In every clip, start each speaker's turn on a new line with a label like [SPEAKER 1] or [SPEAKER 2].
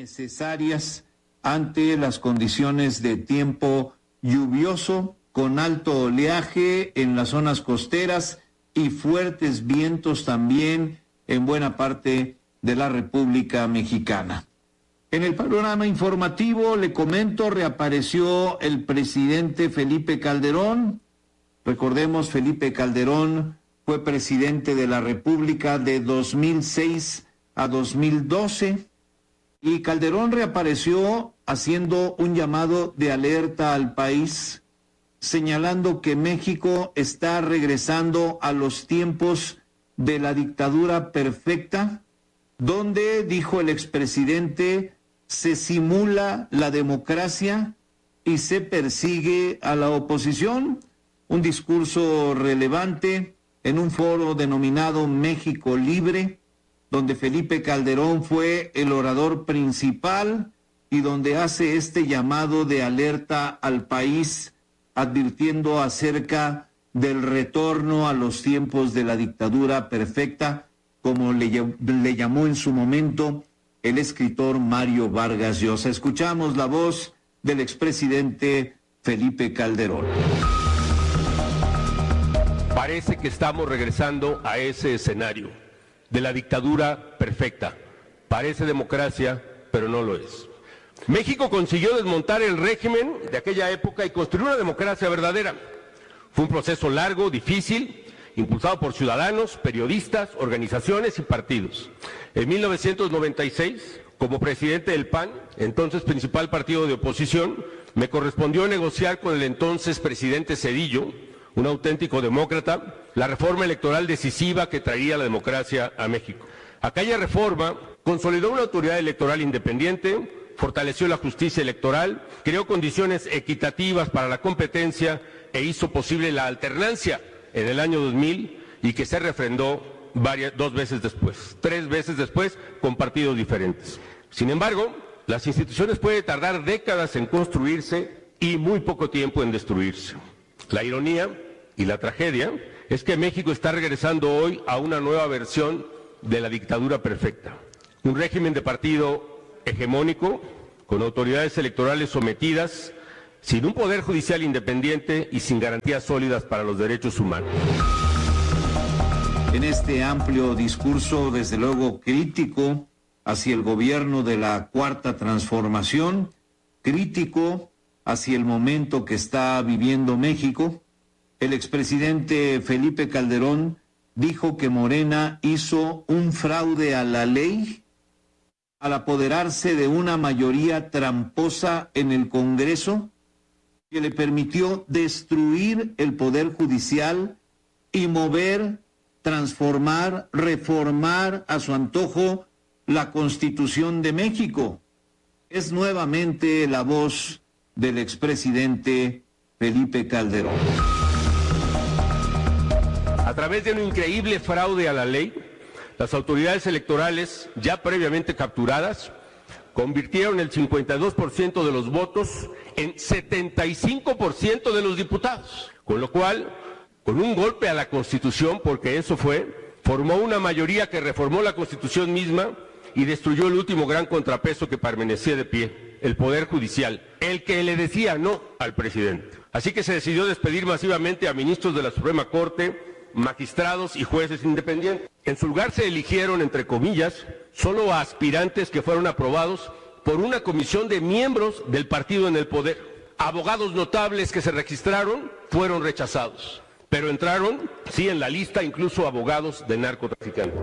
[SPEAKER 1] necesarias ante las condiciones de tiempo lluvioso, con alto oleaje en las zonas costeras y fuertes vientos también en buena parte de la República Mexicana. En el panorama informativo, le comento, reapareció el presidente Felipe Calderón. Recordemos, Felipe Calderón fue presidente de la República de 2006 a 2012 y Calderón reapareció haciendo un llamado de alerta al país, señalando que México está regresando a los tiempos de la dictadura perfecta, donde, dijo el expresidente, se simula la democracia y se persigue a la oposición. Un discurso relevante en un foro denominado México Libre, donde Felipe Calderón fue el orador principal y donde hace este llamado de alerta al país, advirtiendo acerca del retorno a los tiempos de la dictadura perfecta, como le llamó en su momento el escritor Mario Vargas Llosa. Escuchamos la voz del expresidente Felipe Calderón.
[SPEAKER 2] Parece que estamos regresando a ese escenario de la dictadura perfecta. Parece democracia, pero no lo es. México consiguió desmontar el régimen de aquella época y construir una democracia verdadera. Fue un proceso largo, difícil, impulsado por ciudadanos, periodistas, organizaciones y partidos. En 1996, como presidente del PAN, entonces principal partido de oposición, me correspondió negociar con el entonces presidente Zedillo, un auténtico demócrata, la reforma electoral decisiva que traería la democracia a México. Aquella reforma consolidó una autoridad electoral independiente, fortaleció la justicia electoral, creó condiciones equitativas para la competencia e hizo posible la alternancia en el año 2000 y que se refrendó tres veces después con partidos diferentes. Sin embargo, las instituciones pueden tardar décadas en construirse y muy poco tiempo en destruirse. La ironía y la tragedia es que México está regresando hoy a una nueva versión de la dictadura perfecta. Un régimen de partido hegemónico, con autoridades electorales sometidas, sin un poder judicial independiente y sin garantías sólidas para los derechos humanos.
[SPEAKER 1] En este amplio discurso, desde luego crítico hacia el gobierno de la Cuarta Transformación, crítico hacia el momento que está viviendo México, el expresidente Felipe Calderón dijo que Morena hizo un fraude a la ley al apoderarse de una mayoría tramposa en el Congreso que le permitió destruir el Poder Judicial y mover, transformar, reformar a su antojo la Constitución de México. Es nuevamente la voz del expresidente Felipe Calderón.
[SPEAKER 2] A través de un increíble fraude a la ley, las autoridades electorales, ya previamente capturadas, convirtieron el 52% de los votos en 75% de los diputados, con lo cual, con un golpe a la Constitución, porque eso fue, formó una mayoría que reformó la Constitución misma y destruyó el último gran contrapeso que permanecía de pie, el Poder Judicial, el que le decía no al presidente. Así que se decidió despedir masivamente a ministros de la Suprema Corte, magistrados y jueces independientes. En su lugar se eligieron, entre comillas, solo a aspirantes que fueron aprobados por una comisión de miembros del partido en el poder. Abogados notables que se registraron fueron rechazados, pero entraron, sí, en la lista incluso abogados de narcotraficantes.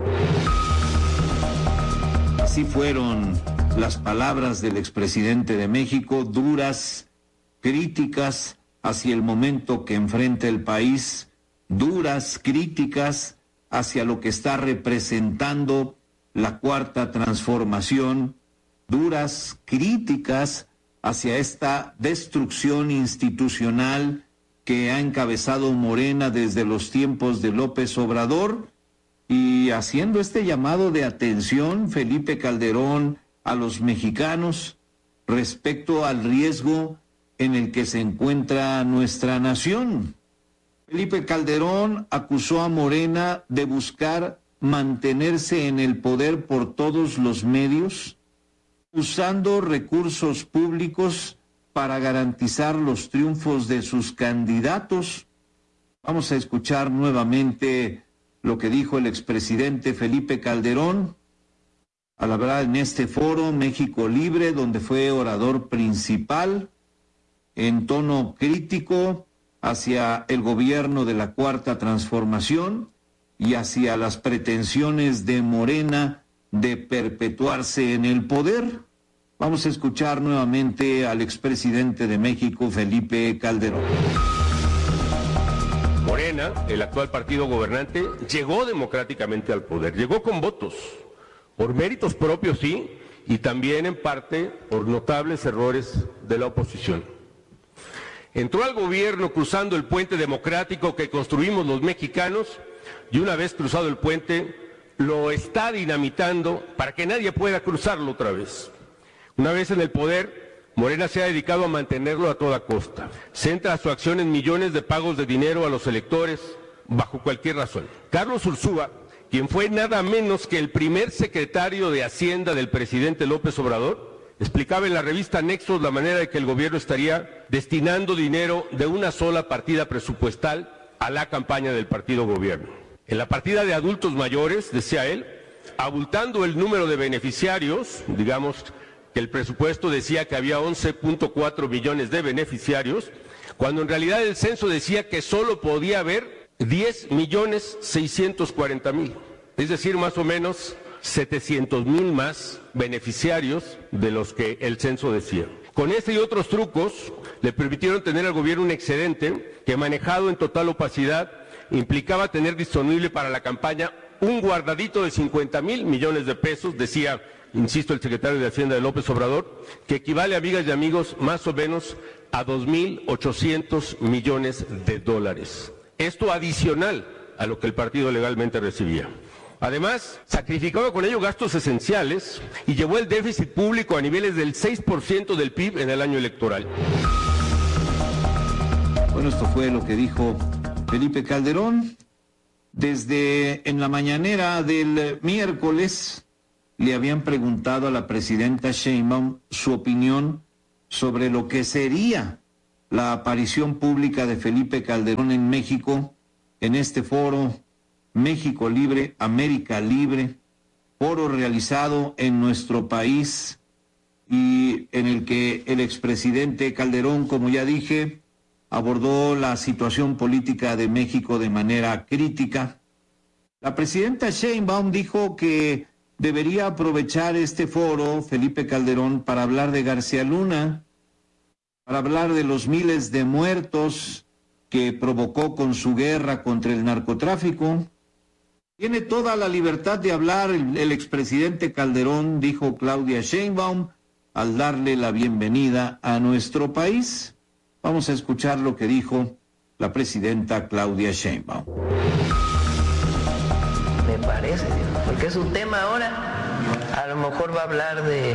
[SPEAKER 1] Así fueron las palabras del expresidente de México, duras, críticas hacia el momento que enfrenta el país, duras críticas hacia lo que está representando la Cuarta Transformación, duras críticas hacia esta destrucción institucional que ha encabezado Morena desde los tiempos de López Obrador, y haciendo este llamado de atención, Felipe Calderón, a los mexicanos respecto al riesgo en el que se encuentra nuestra nación. Felipe Calderón acusó a Morena de buscar mantenerse en el poder por todos los medios, usando recursos públicos para garantizar los triunfos de sus candidatos. Vamos a escuchar nuevamente lo que dijo el expresidente Felipe Calderón al hablar en este foro México Libre, donde fue orador principal, en tono crítico hacia el gobierno de la Cuarta Transformación y hacia las pretensiones de Morena de perpetuarse en el poder. Vamos a escuchar nuevamente al expresidente de México, Felipe Calderón.
[SPEAKER 2] Morena, el actual partido gobernante, llegó democráticamente al poder, llegó con votos, por méritos propios sí, y también en parte por notables errores de la oposición. Entró al gobierno cruzando el puente democrático que construimos los mexicanos y una vez cruzado el puente lo está dinamitando para que nadie pueda cruzarlo otra vez. Una vez en el poder, Morena se ha dedicado a mantenerlo a toda costa. Centra su acción en millones de pagos de dinero a los electores bajo cualquier razón. Carlos Ursúa, quien fue nada menos que el primer secretario de Hacienda del presidente López Obrador, explicaba en la revista Nexos la manera de que el gobierno estaría destinando dinero de una sola partida presupuestal a la campaña del partido gobierno. En la partida de adultos mayores, decía él, abultando el número de beneficiarios, digamos que el presupuesto decía que había 11.4 millones de beneficiarios, cuando en realidad el censo decía que solo podía haber 10.640.000, es decir, más o menos 700.000 más beneficiarios de los que el censo decía. Con este y otros trucos le permitieron tener al gobierno un excedente que, manejado en total opacidad, implicaba tener disponible para la campaña un guardadito de 50.000 millones de pesos, decía, insisto, el secretario de Hacienda de López Obrador, que equivale, amigas y amigos, más o menos a 2.800 millones de dólares. Esto adicional a lo que el partido legalmente recibía. Además, sacrificaba con ello gastos esenciales y llevó el déficit público a niveles del 6% del PIB en el año electoral.
[SPEAKER 1] Bueno, esto fue lo que dijo Felipe Calderón. Desde en la mañanera del miércoles le habían preguntado a la presidenta Sheinbaum su opinión sobre lo que sería la aparición pública de Felipe Calderón en México, en este foro México Libre, América Libre, foro realizado en nuestro país y en el que el expresidente Calderón, como ya dije, abordó la situación política de México de manera crítica. La presidenta Sheinbaum dijo que debería aprovechar este foro, Felipe Calderón, para hablar de García Luna, para hablar de los miles de muertos que provocó con su guerra contra el narcotráfico. Tiene toda la libertad de hablar el expresidente Calderón, dijo Claudia Sheinbaum, al darle la bienvenida a nuestro país. Vamos a escuchar lo que dijo la presidenta Claudia Sheinbaum.
[SPEAKER 3] Me parece, porque es un tema ahora. A lo mejor va a hablar de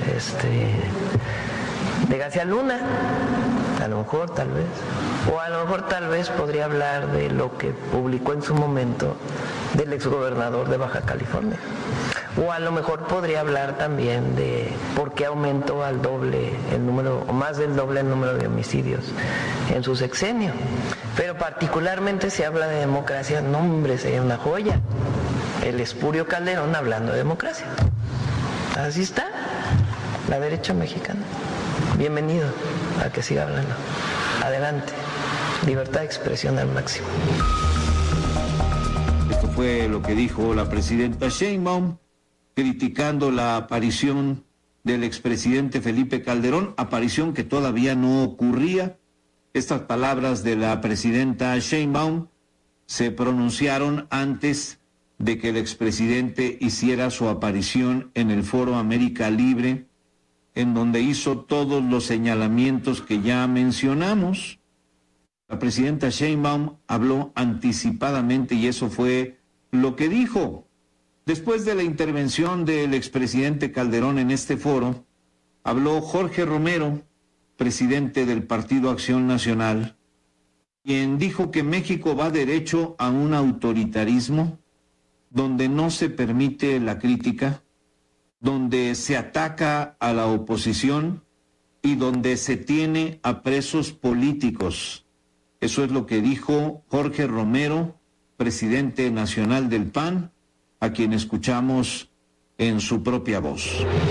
[SPEAKER 3] García Luna, a lo mejor, tal vez. O a lo mejor tal vez podría hablar de lo que publicó en su momento del exgobernador de Baja California. O a lo mejor podría hablar también de por qué aumentó al doble el número, o más del doble el número de homicidios en su sexenio. Pero particularmente si habla de democracia, no, hombre, sería una joya. El espurio Calderón hablando de democracia. Así está, la derecha mexicana. Bienvenido a que siga hablando. Adelante, libertad de expresión al máximo.
[SPEAKER 1] Esto fue lo que dijo la presidenta Sheinbaum, criticando la aparición del expresidente Felipe Calderón, aparición que todavía no ocurría. Estas palabras de la presidenta Sheinbaum se pronunciaron antes de que el expresidente hiciera su aparición en el Foro América Libre, en donde hizo todos los señalamientos que ya mencionamos. La presidenta Sheinbaum habló anticipadamente y eso fue lo que dijo. Después de la intervención del expresidente Calderón en este foro, habló Jorge Romero, presidente del Partido Acción Nacional, quien dijo que México va derecho a un autoritarismo donde no se permite la crítica, donde se ataca a la oposición y donde se tiene a presos políticos. Eso es lo que dijo Jorge Romero, presidente nacional del PAN, a quien escuchamos en su propia voz.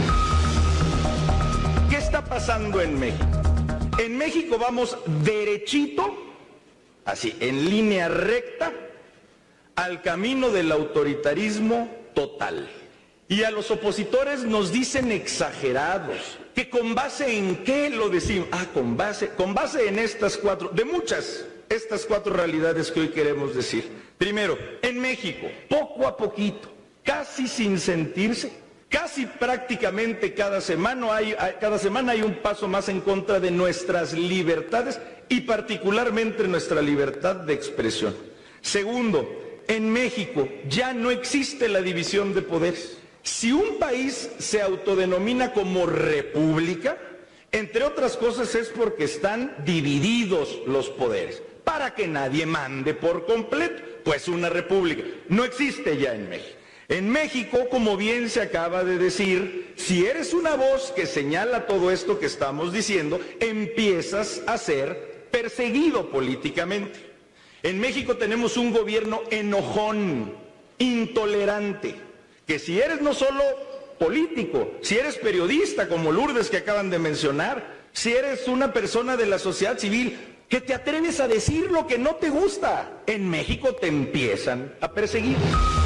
[SPEAKER 4] ¿Qué está pasando en México? En México vamos derechito, así, en línea recta, al camino del autoritarismo total. Y a los opositores nos dicen exagerados, que con base en qué lo decimos. Con base en estas cuatro realidades que hoy queremos decir. Primero, en México, poco a poquito, casi sin sentirse, casi prácticamente cada semana hay un paso más en contra de nuestras libertades y particularmente nuestra libertad de expresión. Segundo, en México ya no existe la división de poderes. Si un país se autodenomina como república, entre otras cosas es porque están divididos los poderes, para que nadie mande por completo, pues una república no existe ya en México. En México, como bien se acaba de decir, si eres una voz que señala todo esto que estamos diciendo, empiezas a ser perseguido políticamente. En México tenemos un gobierno enojón, intolerante, que si eres no solo político, si eres periodista como Lourdes que acaban de mencionar, si eres una persona de la sociedad civil que te atreves a decir lo que no te gusta, en México te empiezan a perseguir.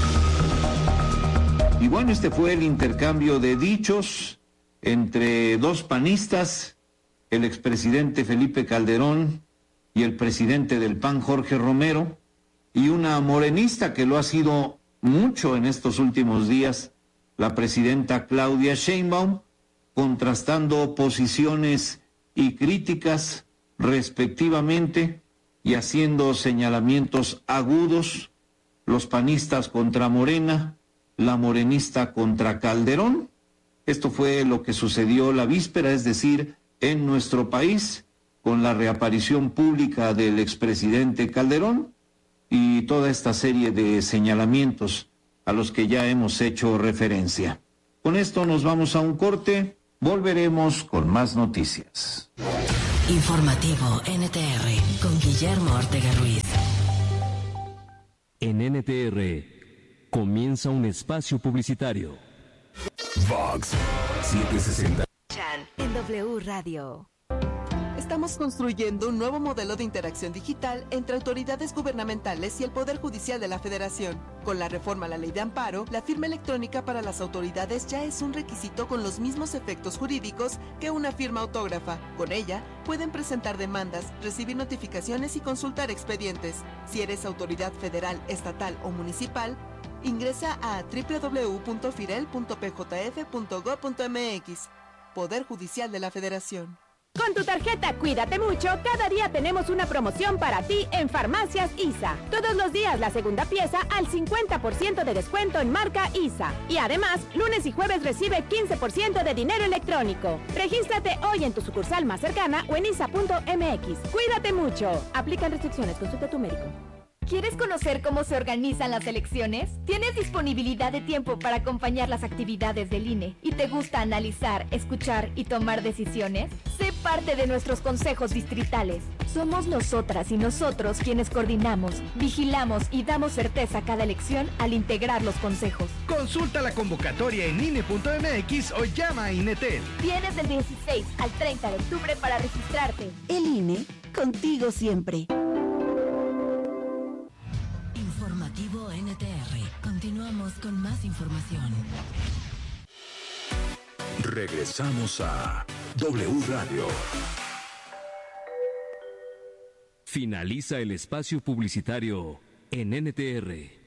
[SPEAKER 1] Y bueno, este fue el intercambio de dichos entre dos panistas, el expresidente Felipe Calderón y el presidente del PAN, Jorge Romero, y una morenista que lo ha sido mucho en estos últimos días, la presidenta Claudia Sheinbaum, contrastando posiciones y críticas respectivamente y haciendo señalamientos agudos, los panistas contra Morena, la morenista contra Calderón. Esto fue lo que sucedió la víspera, es decir, en nuestro país, con la reaparición pública del expresidente Calderón y toda esta serie de señalamientos a los que ya hemos hecho referencia. Con esto nos vamos a un corte, volveremos con más noticias.
[SPEAKER 5] Informativo NTR con Guillermo Ortega Ruiz.
[SPEAKER 6] En NTR comienza un espacio publicitario.
[SPEAKER 7] Vox 760.
[SPEAKER 5] En W Radio.
[SPEAKER 8] Estamos construyendo un nuevo modelo de interacción digital entre autoridades gubernamentales y el Poder Judicial de la Federación. Con la reforma a la Ley de Amparo, la firma electrónica para las autoridades ya es un requisito con los mismos efectos jurídicos que una firma autógrafa. Con ella, pueden presentar demandas, recibir notificaciones y consultar expedientes. Si eres autoridad federal, estatal o municipal, ingresa a www.firel.pjf.gov.mx. Poder Judicial de la Federación.
[SPEAKER 9] Con tu tarjeta Cuídate Mucho, cada día tenemos una promoción para ti en Farmacias ISA. Todos los días la segunda pieza al 50% de descuento en marca ISA. Y además, lunes y jueves recibe 15% de dinero electrónico. Regístrate hoy en tu sucursal más cercana o en isa.mx. Cuídate Mucho. Aplican restricciones. Consulta a tu médico.
[SPEAKER 10] ¿Quieres conocer cómo se organizan las elecciones? ¿Tienes disponibilidad de tiempo para acompañar las actividades del INE? ¿Y te gusta analizar, escuchar y tomar decisiones? Sé parte de nuestros consejos distritales. Somos nosotras y nosotros quienes coordinamos, vigilamos y damos certeza a cada elección al integrar los consejos.
[SPEAKER 11] Consulta la convocatoria en INE.mx o llama a INETEL.
[SPEAKER 10] Tienes del 16 al 30 de octubre para registrarte.
[SPEAKER 5] El INE, contigo siempre. Informativo NTR. Continuamos con más información.
[SPEAKER 7] Regresamos a W Radio.
[SPEAKER 6] Finaliza el espacio publicitario en NTR.